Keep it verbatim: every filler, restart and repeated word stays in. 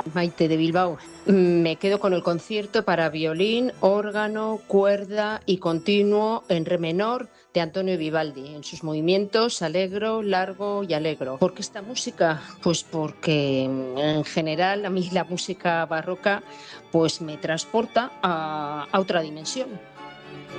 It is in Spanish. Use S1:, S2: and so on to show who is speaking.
S1: Maite de Bilbao. Me quedo con el concierto para violín, órgano, cuerda y continuo en re menor de Antonio Vivaldi. En sus movimientos alegro, largo y alegro. ¿Por qué esta música? Pues porque en general a mí la música barroca pues me transporta a, a otra dimensión.